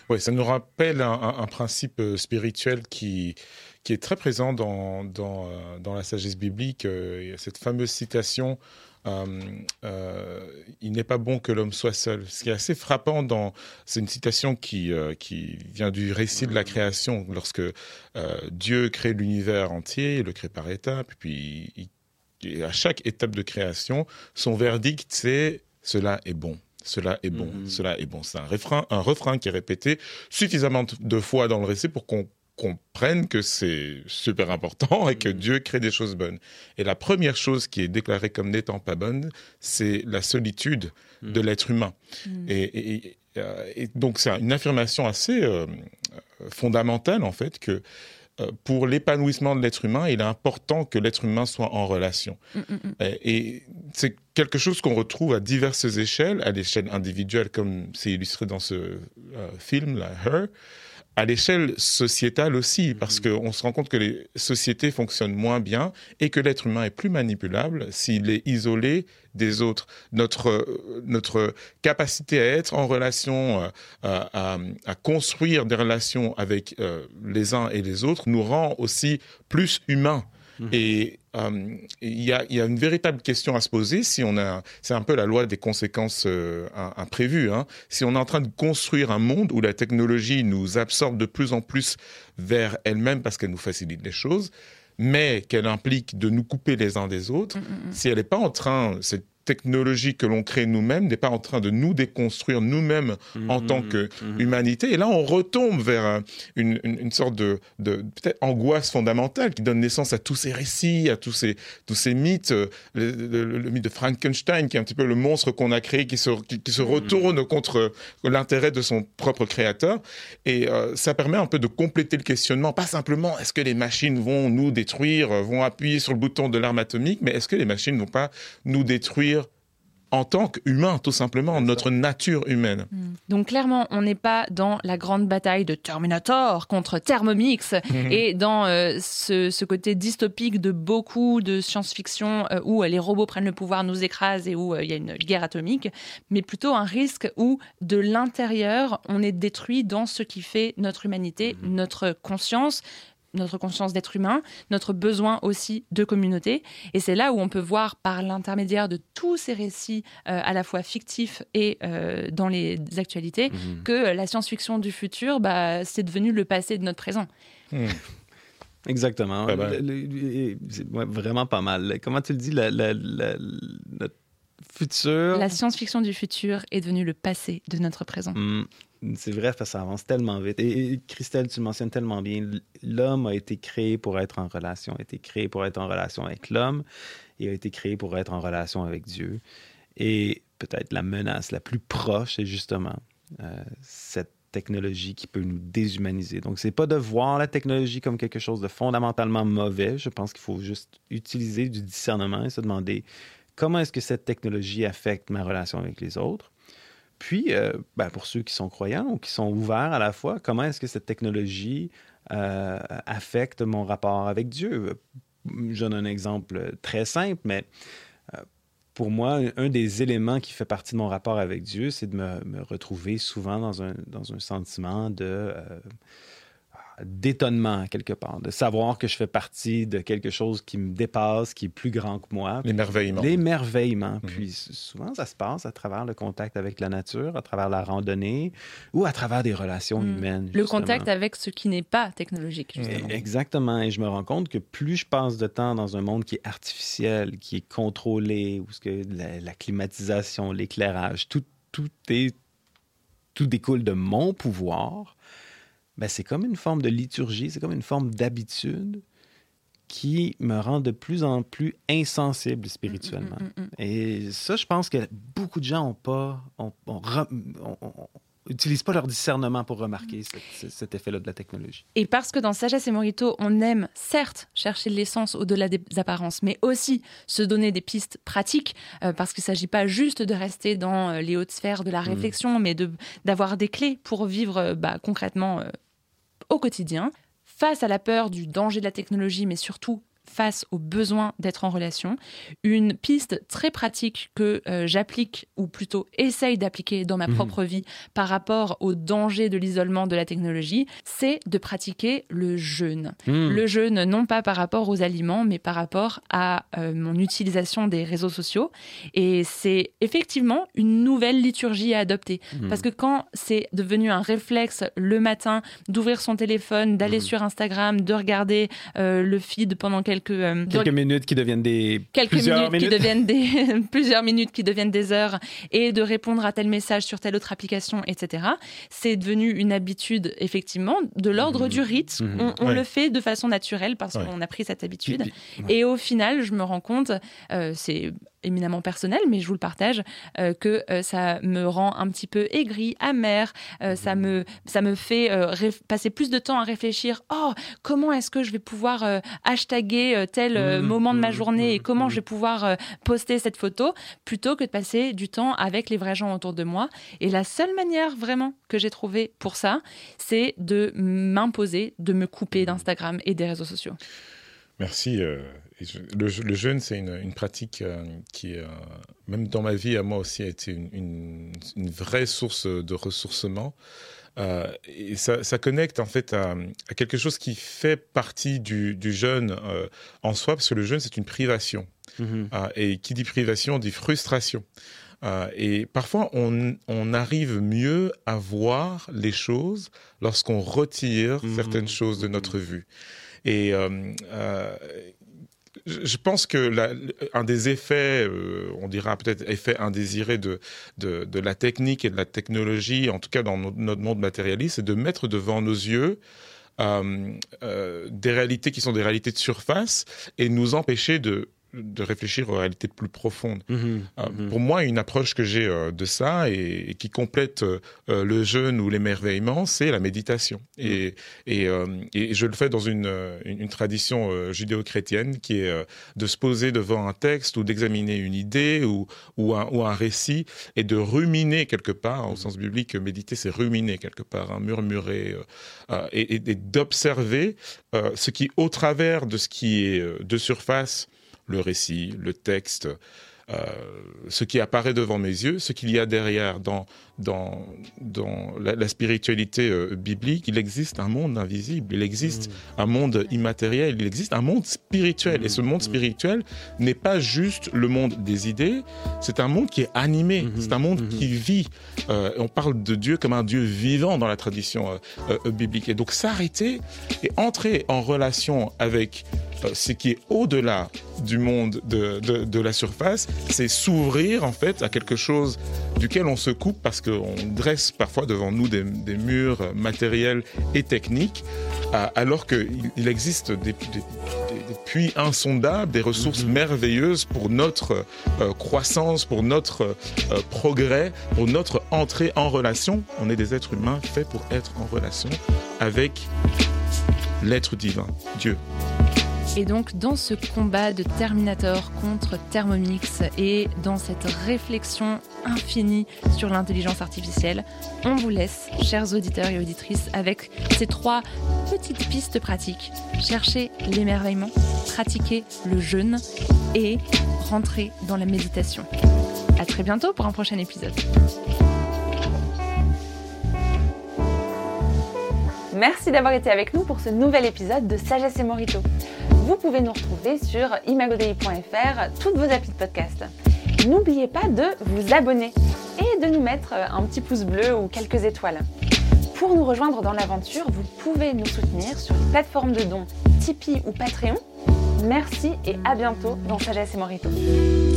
Oui, ça nous rappelle un principe spirituel qui est très présent dans la sagesse biblique. Il y a cette fameuse citation il n'est pas bon que l'homme soit seul. Ce qui est assez frappant c'est une citation qui vient du récit de la création, lorsque Dieu crée l'univers entier, il le crée par étapes, puis et à chaque étape de création, son verdict c'est cela est bon. Cela est bon, cela est bon. C'est un refrain qui est répété suffisamment de fois dans le récit pour qu'on comprennent que c'est super important et que Dieu crée des choses bonnes. Et la première chose qui est déclarée comme n'étant pas bonne, c'est la solitude de l'être humain. Et donc c'est une affirmation assez fondamentale en fait que pour l'épanouissement de l'être humain, il est important que l'être humain soit en relation. Et c'est quelque chose qu'on retrouve à diverses échelles, à l'échelle individuelle comme c'est illustré dans ce film, là, Her, à l'échelle sociétale aussi, parce qu'on se rend compte que les sociétés fonctionnent moins bien et que l'être humain est plus manipulable s'il est isolé des autres. Notre capacité à être en relation, à construire des relations avec les uns et les autres nous rend aussi plus humains. Et il y a une véritable question à se poser c'est un peu la loi des conséquences imprévues. Si on est en train de construire un monde où la technologie nous absorbe de plus en plus vers elle-même parce qu'elle nous facilite les choses, mais qu'elle implique de nous couper les uns des autres, si elle n'est pas en train, cette technologie que l'on crée nous-mêmes n'est pas en train de nous déconstruire nous-mêmes en tant qu'humanité. Et là, on retombe vers une sorte de peut-être angoisse fondamentale qui donne naissance à tous ces récits, à tous ces mythes. Le mythe de Frankenstein, qui est un petit peu le monstre qu'on a créé, qui se retourne contre l'intérêt de son propre créateur. Et ça permet un peu de compléter le questionnement. Pas simplement, est-ce que les machines vont nous détruire, vont appuyer sur le bouton de l'arme atomique, mais est-ce que les machines ne vont pas nous détruire en tant qu'humain, tout simplement, notre nature humaine. Donc clairement, on n'est pas dans la grande bataille de Terminator contre Thermomix et dans ce côté dystopique de beaucoup de science-fiction où les robots prennent le pouvoir, nous écrasent et où il y a une guerre atomique, mais plutôt un risque où de l'intérieur, on est détruit dans ce qui fait notre humanité, notre conscience d'être humain, notre besoin aussi de communauté. Et c'est là où on peut voir, par l'intermédiaire de tous ces récits à la fois fictifs et dans les actualités, que la science-fiction du futur, c'est devenu le passé de notre présent. Exactement. C'est vraiment pas mal. Comment tu le dis, notre futur... La science-fiction du futur est devenue le passé de notre présent. C'est vrai, parce que ça avance tellement vite. Et Christelle, tu le mentionnes tellement bien. L'homme a été créé pour être en relation, a été créé pour être en relation avec l'homme et a été créé pour être en relation avec Dieu. Et peut-être la menace la plus proche est justement cette technologie qui peut nous déshumaniser. Donc, c'est pas de voir la technologie comme quelque chose de fondamentalement mauvais. Je pense qu'il faut juste utiliser du discernement et se demander comment est-ce que cette technologie affecte ma relation avec les autres. Puis, pour ceux qui sont croyants ou qui sont ouverts à la foi, comment est-ce que cette technologie affecte mon rapport avec Dieu? Je donne un exemple très simple, mais pour moi, un des éléments qui fait partie de mon rapport avec Dieu, c'est de me retrouver souvent dans un sentiment d'étonnement, quelque part, de savoir que je fais partie de quelque chose qui me dépasse, qui est plus grand que moi. L'émerveillement. Puis souvent, ça se passe à travers le contact avec la nature, à travers la randonnée ou à travers des relations humaines. Le contact avec ce qui n'est pas technologique, justement. Exactement. Et je me rends compte que plus je passe de temps dans un monde qui est artificiel, qui est contrôlé, où la climatisation, l'éclairage, tout découle de mon pouvoir, c'est comme une forme de liturgie, c'est comme une forme d'habitude qui me rend de plus en plus insensible spirituellement. Et ça, je pense que beaucoup de gens n'utilisent pas leur discernement pour remarquer cet effet-là de la technologie. Et parce que dans Sagesse et Morito, on aime certes chercher l'essence au-delà des apparences, mais aussi se donner des pistes pratiques, parce qu'il ne s'agit pas juste de rester dans les hautes sphères de la réflexion, mais d'avoir des clés pour vivre concrètement au quotidien, face à la peur du danger de la technologie, mais surtout face au besoin d'être en relation. Une piste très pratique que j'applique, ou plutôt essaye d'appliquer dans ma propre vie par rapport au danger de l'isolement de la technologie, c'est de pratiquer le jeûne. Le jeûne, non pas par rapport aux aliments, mais par rapport à mon utilisation des réseaux sociaux. Et c'est effectivement une nouvelle liturgie à adopter. Parce que quand c'est devenu un réflexe le matin d'ouvrir son téléphone, d'aller sur Instagram, de regarder le feed pendant quelques minutes qui deviennent plusieurs minutes qui deviennent des heures, et de répondre à tel message sur telle autre application, etc. C'est devenu une habitude, effectivement, de l'ordre du rite. On le fait de façon naturelle parce qu'on a pris cette habitude. Et au final, je me rends compte, c'est éminemment personnel, mais je vous le partage, que ça me rend un petit peu aigrie, amère, ça me fait passer plus de temps à réfléchir, comment est-ce que je vais pouvoir hashtaguer tel moment de ma journée et comment je vais pouvoir poster cette photo, plutôt que de passer du temps avec les vrais gens autour de moi. Et la seule manière vraiment que j'ai trouvée pour ça, c'est de m'imposer, de me couper d'Instagram et des réseaux sociaux. Merci. Le jeûne, c'est une pratique qui, même dans ma vie, à moi aussi, a été une vraie source de ressourcement. Et ça connecte en fait à quelque chose qui fait partie du jeûne en soi, parce que le jeûne, c'est une privation. Et qui dit privation, dit frustration. Et parfois, on arrive mieux à voir les choses lorsqu'on retire certaines choses de notre vue. Et je pense que un des effets, on dira peut-être effet indésiré de la technique et de la technologie, en tout cas dans notre monde matérialiste, c'est de mettre devant nos yeux des réalités qui sont des réalités de surface et nous empêcher de réfléchir aux réalités plus profondes. Pour moi, une approche que j'ai de ça et qui complète le jeûne ou l'émerveillement, c'est la méditation. Et je le fais dans une tradition judéo-chrétienne qui est de se poser devant un texte ou d'examiner une idée ou un récit et de ruminer quelque part, au sens biblique, méditer, c'est ruminer quelque part, murmurer, et d'observer ce qui, au travers de ce qui est de surface, le récit, le texte, ce qui apparaît devant mes yeux, ce qu'il y a derrière dans la spiritualité biblique. Il existe un monde invisible, il existe un monde immatériel, il existe un monde spirituel. Et ce monde spirituel n'est pas juste le monde des idées, c'est un monde qui est animé, c'est un monde qui vit. On parle de Dieu comme un Dieu vivant dans la tradition biblique. Et donc s'arrêter et entrer en relation avec ce qui est au-delà du monde de la surface, c'est s'ouvrir en fait à quelque chose duquel on se coupe parce qu'on dresse parfois devant nous des murs matériels et techniques, alors qu'il existe des puits insondables, des ressources merveilleuses pour notre croissance, pour notre progrès, pour notre entrée en relation. On est des êtres humains faits pour être en relation avec l'être divin, Dieu. Et donc, dans ce combat de Terminator contre Thermomix et dans cette réflexion infinie sur l'intelligence artificielle, on vous laisse, chers auditeurs et auditrices, avec ces 3 petites pistes pratiques. Cherchez l'émerveillement, pratiquez le jeûne et rentrez dans la méditation. À très bientôt pour un prochain épisode. Merci d'avoir été avec nous pour ce nouvel épisode de Sagesse et Morito. Vous pouvez nous retrouver sur imagodei.fr, toutes vos applis de podcast. N'oubliez pas de vous abonner et de nous mettre un petit pouce bleu ou quelques étoiles. Pour nous rejoindre dans l'aventure, vous pouvez nous soutenir sur les plateformes de dons Tipeee ou Patreon. Merci et à bientôt dans Sagesse et Morito.